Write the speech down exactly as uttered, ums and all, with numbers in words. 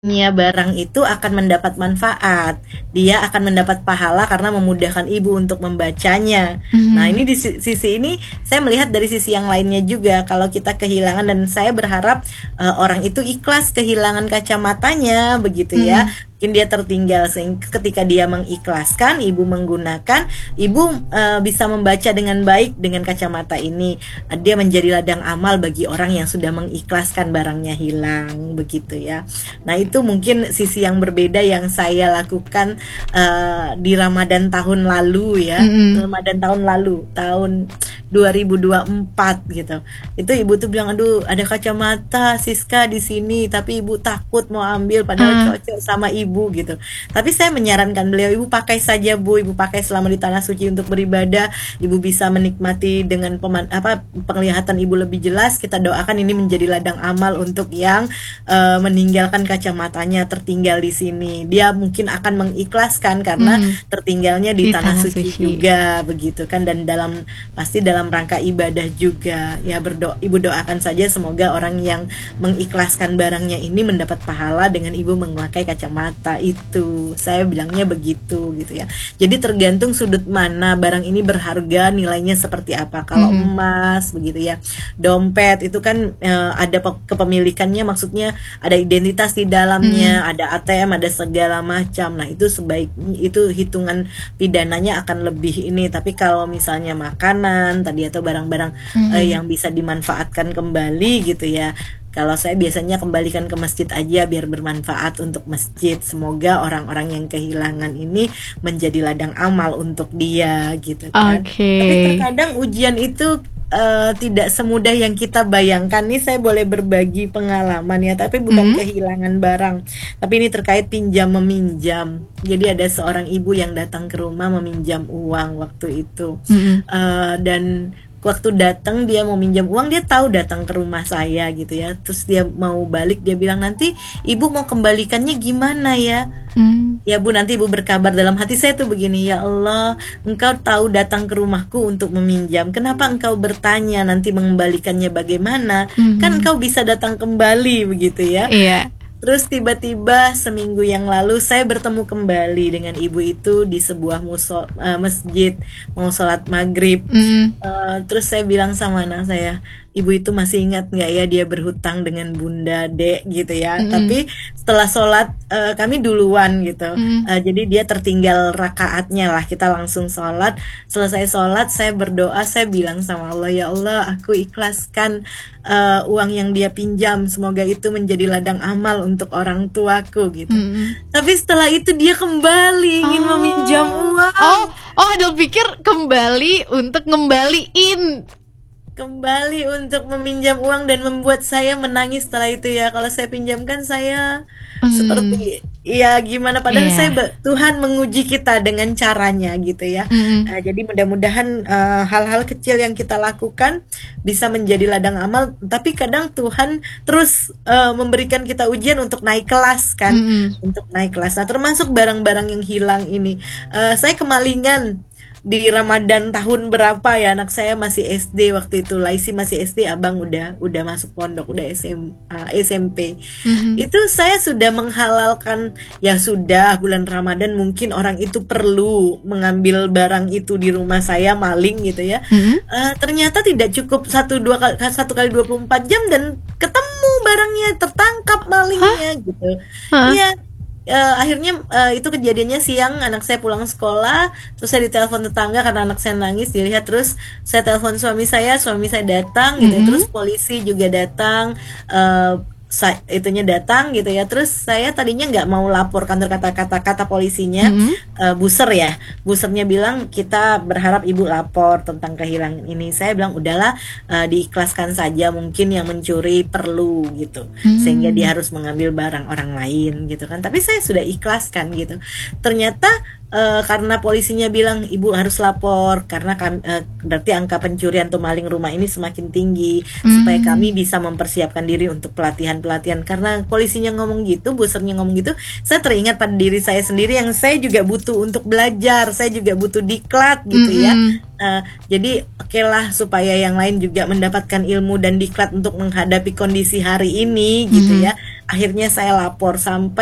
Nia barang itu akan mendapat manfaat. Dia akan mendapat pahala karena memudahkan ibu untuk membacanya. Nah, Mhm. ini di si- sisi ini saya melihat dari sisi yang lainnya juga. Kalau kita kehilangan, dan saya berharap eh, orang itu ikhlas kehilangan kacamatanya, begitu ya. Mhm. Mungkin dia tertinggal, sehingga ketika dia mengikhlaskan, ibu menggunakan, ibu eh, bisa membaca dengan baik dengan kacamata ini. Eh, Dia menjadi ladang amal bagi orang yang sudah mengikhlaskan barangnya hilang, begitu ya. Nah, itu mungkin sisi yang berbeda yang saya lakukan eh, di Ramadan tahun lalu ya. Mhm. Ramadan tahun lalu, tahun dua ribu dua puluh empat gitu. Itu ibu tuh bilang, "Aduh, ada kacamata Siska di sini, tapi ibu takut mau ambil padahal Ah. cocok sama ibu," gitu. Tapi saya menyarankan beliau, "Ibu pakai saja, Bu. Ibu pakai selama di tanah suci untuk beribadah. Ibu bisa menikmati dengan peman apa penglihatan ibu lebih jelas. Kita doakan ini menjadi ladang amal untuk yang eh, meninggalkan kacamatanya tertinggal di sini. Dia mungkin akan mengikhlaskan karena Mhm. tertinggalnya di Di tanah tanah suci suci. juga, begitu kan, dan dalam pasti dalam rangka ibadah juga. Ya, berdoa, ibu doakan saja semoga orang yang mengikhlaskan barangnya ini mendapat pahala dengan ibu memakai kacamata itu. Saya bilangnya begitu gitu ya. Jadi tergantung sudut mana barang ini berharga, nilainya seperti apa. Kalau Mhm. emas begitu ya, dompet itu kan eh, ada pe- kepemilikannya, maksudnya ada identitas di Mhm. dalamnya, ada A T M, ada segala macam. Nah, itu sebaik itu hitungan pidananya akan lebih ini. Tapi kalau misalnya makanan tadi atau barang-barang eh, Mhm. yang bisa dimanfaatkan kembali gitu ya. Kalau saya biasanya kembalikan ke masjid aja biar bermanfaat untuk masjid. Semoga orang-orang yang kehilangan ini menjadi ladang amal untuk dia gitu kan. Oke. Tapi terkadang ujian itu eh, tidak semudah yang kita bayangkan. Nih saya boleh berbagi pengalaman ya, tapi bukan Mhm. kehilangan barang. Tapi ini terkait pinjam meminjam. Jadi ada seorang ibu yang datang ke rumah meminjam uang waktu itu. Mhm. Eh, dan waktu datang dia mau minjam uang, dia tahu datang ke rumah saya gitu ya. Terus dia mau balik, dia bilang, "Nanti ibu mau kembalikannya gimana ya?" Mmm. Ya Bu, nanti Ibu berkabar. Dalam hati saya tuh begini, ya Allah, Engkau tahu datang ke rumahku untuk meminjam. Kenapa Engkau bertanya nanti mengembalikannya bagaimana? Kan Mhm. Engkau bisa datang kembali begitu ya. Iya. Terus tiba-tiba seminggu yang lalu saya bertemu kembali dengan ibu itu di sebuah muso, eh, masjid, mau sholat maghrib. Mhm. Eh, terus saya bilang sama anak saya, "Ibu itu masih ingat nggak ya dia berhutang dengan Bunda Dek gitu ya." Mhm. Tapi setelah sholat eh, kami duluan gitu. Mhm. Eh, jadi dia tertinggal rakaatnya lah. Kita langsung sholat. Selesai sholat saya berdoa, saya bilang sama Allah, "Ya Allah, aku ikhlaskan eh, uang yang dia pinjam. Semoga itu menjadi ladang amal untuk orang tuaku," gitu. Mhm. Tapi setelah itu dia kembali ingin meminjam Oh. Oh uang. oh, Adul pikir kembali untuk ngembaliin. Kembali untuk meminjam uang dan membuat saya menangis setelah itu ya. Kalau saya pinjamkan saya Mmm. seperti ya gimana, padahal saya Iya. be- Tuhan menguji kita dengan caranya gitu ya. Mhm. Nah, jadi mudah-mudahan eh, hal-hal kecil yang kita lakukan bisa menjadi ladang amal, tapi kadang Tuhan terus eh, memberikan kita ujian untuk naik kelas kan, Mhm. untuk naik kelas. Nah, termasuk barang-barang yang hilang ini. Eh, saya kemalingan di Ramadan tahun berapa ya, anak saya masih S D waktu itu, Laisi masih S D, abang udah udah masuk pondok, udah S M A, S M P. Mhm. Itu saya sudah menghalalkan, ya sudah bulan Ramadan mungkin orang itu perlu mengambil barang itu di rumah saya, maling gitu ya. Mhm. Eh, ternyata tidak cukup satu dua kali, satu kali dua puluh empat jam dan ketemu barangnya, tertangkap Hah? malingnya gitu. Heeh. Iya. Eh, akhirnya eh, itu kejadiannya siang, anak saya pulang sekolah, terus saya ditelepon tetangga karena anak saya nangis, dilihat, terus saya telepon suami saya, suami saya datang gitu ya, terus Mhm. polisi juga datang, eh, sa- itunya datang gitu ya. Terus saya tadinya nggak mau lapor kantor, kata-kata kata polisinya, Mhm. eh, buser ya, busernya bilang kita berharap ibu lapor tentang kehilangan ini. Saya bilang udahlah, eh, diikhlaskan saja, mungkin yang mencuri perlu gitu, sehingga Mmm. dia harus mengambil barang orang lain gitu kan. Tapi saya sudah ikhlaskan gitu. Ternyata eh, karena polisinya bilang ibu harus lapor karena kami, eh, berarti angka pencurian atau maling rumah ini semakin tinggi, supaya Mmm. kami bisa mempersiapkan diri untuk pelatihan-pelatihan. Karena polisinya ngomong gitu, busernya ngomong gitu, saya teringat pada diri saya sendiri yang saya juga butuh untuk belajar, saya juga butuh diklat gitu ya. Mhm. Eh, jadi oke lah, supaya yang lain juga mendapatkan ilmu dan diklat untuk menghadapi kondisi hari ini gitu Mhm. ya. akhirnya saya lapor sampai